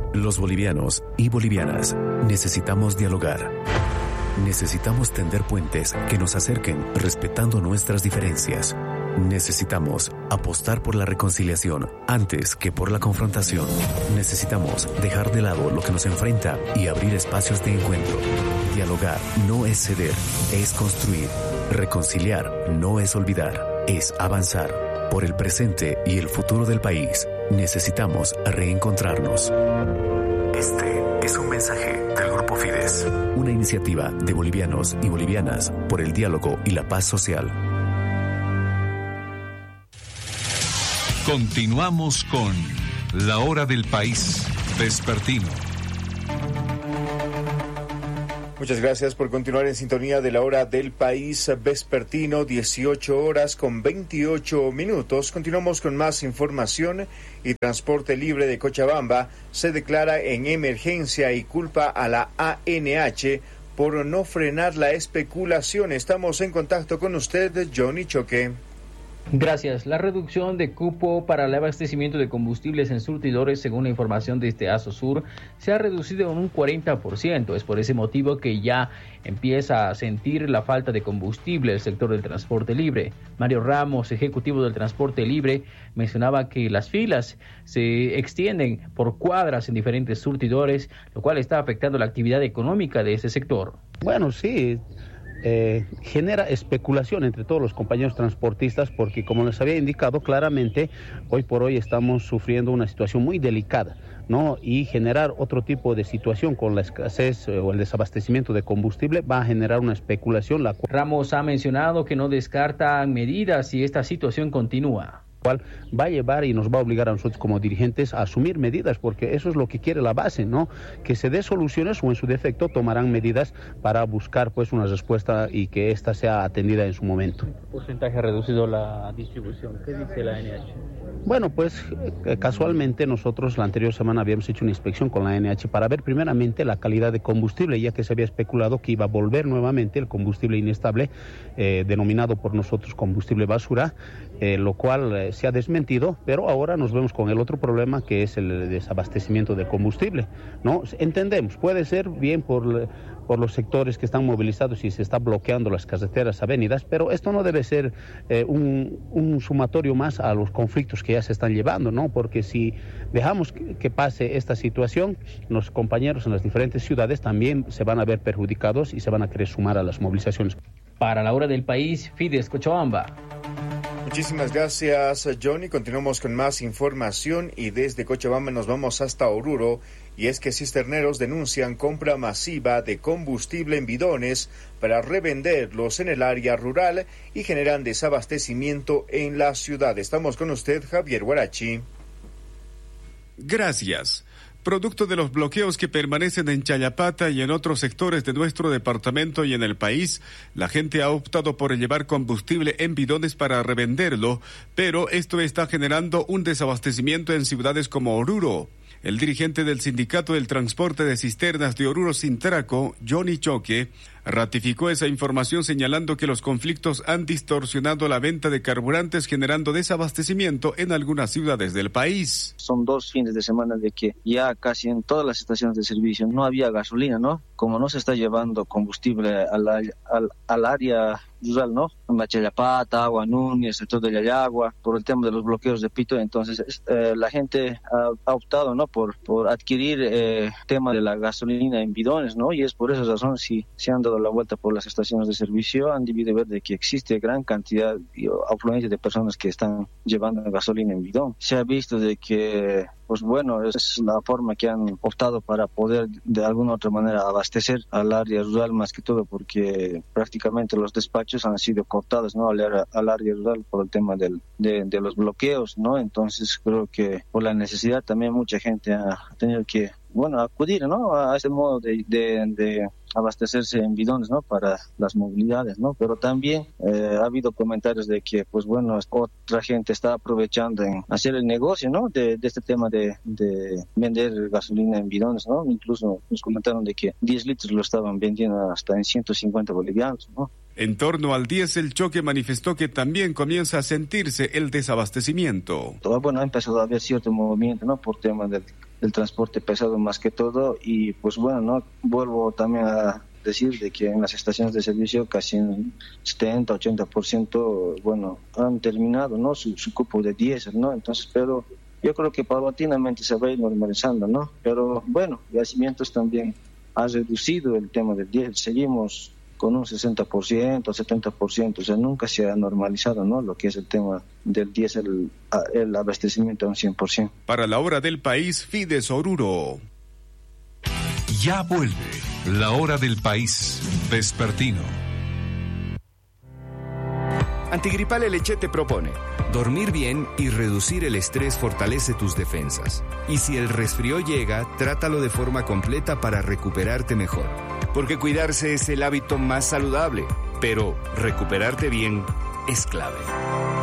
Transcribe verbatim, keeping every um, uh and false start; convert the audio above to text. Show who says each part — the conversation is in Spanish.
Speaker 1: Los bolivianos y bolivianas necesitamos dialogar. Necesitamos tender puentes que nos acerquen respetando nuestras diferencias. Necesitamos apostar por la reconciliación antes que por la confrontación. Necesitamos dejar de lado lo que nos enfrenta y abrir espacios de encuentro. Dialogar no es ceder, es construir. Reconciliar no es olvidar, es avanzar. Por el presente y el futuro del país, necesitamos reencontrarnos. Este es un mensaje del Grupo Fides, una iniciativa de bolivianos y bolivianas por el diálogo y la paz social.
Speaker 2: Continuamos con La Hora del País Vespertino.
Speaker 3: Muchas gracias por continuar en sintonía de La Hora del País Vespertino, dieciocho horas con veintiocho minutos. Continuamos con más información. Y Transporte Libre de Cochabamba se declara en emergencia y culpa a la A N H por no frenar la especulación. Estamos en contacto con usted, Johnny Choque.
Speaker 4: Gracias. La reducción de cupo para el abastecimiento de combustibles en surtidores, según la información de este Asosur, se ha reducido en un cuarenta por ciento. Es por ese motivo que ya empieza a sentir la falta de combustible el sector del transporte libre. Mario Ramos, ejecutivo del transporte libre, mencionaba que las filas se extienden por cuadras en diferentes surtidores, lo cual está afectando la actividad económica de ese sector.
Speaker 5: Bueno, sí. Eh, genera especulación entre todos los compañeros transportistas porque, como les había indicado claramente, hoy por hoy estamos sufriendo una situación muy delicada, ¿no? Y generar otro tipo de situación con la escasez eh, o el desabastecimiento de combustible va a generar una especulación. La cual...
Speaker 4: Ramos ha mencionado que no descartan medidas si esta situación continúa.
Speaker 5: Cual va a llevar y nos va a obligar a nosotros como dirigentes a asumir medidas, porque eso es lo que quiere la base, ¿no? Que se dé soluciones o en su defecto tomarán medidas para buscar pues una respuesta y que ésta sea atendida en su momento.
Speaker 4: ¿Qué porcentaje ha reducido la distribución? ¿Qué dice la A N H?
Speaker 5: Bueno, pues eh, casualmente nosotros la anterior semana habíamos hecho una inspección con la A N H para ver primeramente la calidad de combustible, ya que se había especulado que iba a volver nuevamente el combustible inestable, eh, denominado por nosotros combustible basura, eh, lo cual eh, se ha desmentido, pero ahora nos vemos con el otro problema que es el desabastecimiento de combustible, ¿no? Entendemos, puede ser bien por, por los sectores que están movilizados y se está bloqueando las carreteras, avenidas, pero esto no debe ser eh, un, un sumatorio más a los conflictos que ya se están llevando, ¿no? Porque si dejamos que, que pase esta situación, los compañeros en las diferentes ciudades también se van a ver perjudicados y se van a querer sumar a las movilizaciones.
Speaker 4: Para La Hora del País, Fides Cochabamba.
Speaker 3: Muchísimas gracias, Johnny. Continuamos con más información y desde Cochabamba nos vamos hasta Oruro. Y es que cisterneros denuncian compra masiva de combustible en bidones para revenderlos en el área rural y generan desabastecimiento en la ciudad. Estamos con usted, Javier Guarachi.
Speaker 6: Gracias. Producto de los bloqueos que permanecen en Chayapata y en otros sectores de nuestro departamento y en el país, la gente ha optado por llevar combustible en bidones para revenderlo, pero esto está generando un desabastecimiento en ciudades como Oruro. El dirigente del Sindicato del Transporte de Cisternas de Oruro Sintraco, Johnny Choque, ratificó esa información señalando que los conflictos han distorsionado la venta de carburantes, generando desabastecimiento en algunas ciudades del país.
Speaker 7: Son dos fines de semana de que ya casi en todas las estaciones de servicio no había gasolina, ¿no? Como no se está llevando combustible al, al, al área rural, ¿no? En Chayapata, Agua Núñez, el sector de Yayagua, por el tema de los bloqueos de Pito, entonces eh, la gente ha, ha optado, ¿no? Por, por adquirir el eh, tema de la gasolina en bidones, ¿no? Y es por esa razón si se han dado la vuelta por las estaciones de servicio, han debido ver de que existe gran cantidad y afluencia de personas que están llevando gasolina en bidón. Se ha visto de que, pues bueno, es la forma que han optado para poder de alguna u otra manera abastecer al área rural, más que todo porque prácticamente los despachos han sido cortados, ¿no? al, área, al área rural por el tema del, de, de los bloqueos, ¿no? Entonces creo que por la necesidad también mucha gente ha tenido que, bueno, acudir, ¿no? A este modo de, de, de abastecerse en bidones, ¿no? Para las movilidades, ¿no? Pero también eh, ha habido comentarios de que, pues bueno, otra gente está aprovechando en hacer el negocio, ¿no? De, de este tema de, de vender gasolina en bidones, ¿no? Incluso nos comentaron de que diez litros lo estaban vendiendo hasta en ciento cincuenta bolivianos, ¿no?
Speaker 6: En torno al diésel, Choque manifestó que también comienza a sentirse el desabastecimiento.
Speaker 7: Bueno, ha empezado a haber cierto movimiento, ¿no? Por tema del el transporte pesado más que todo. Y pues bueno, no vuelvo también a decir de que en las estaciones de servicio casi en setenta, ochenta por ciento, bueno, han terminado, ¿no?, su, su cupo de diésel, ¿no? Entonces, pero yo creo que paulatinamente se va a ir normalizando, ¿no? Pero bueno, Yacimientos también ha reducido el tema del diésel. Seguimos con un sesenta por ciento, setenta por ciento, o sea, nunca se ha normalizado, ¿no?, lo que es el tema del diésel, el abastecimiento a un cien por ciento.
Speaker 6: Para la hora del país, Fides Oruro.
Speaker 2: Ya vuelve la hora del país vespertino.
Speaker 8: Antigripal L H te propone dormir bien y reducir el estrés fortalece tus defensas. Y si el resfrío llega, trátalo de forma completa para recuperarte mejor. Porque cuidarse es el hábito más saludable, pero recuperarte bien es clave.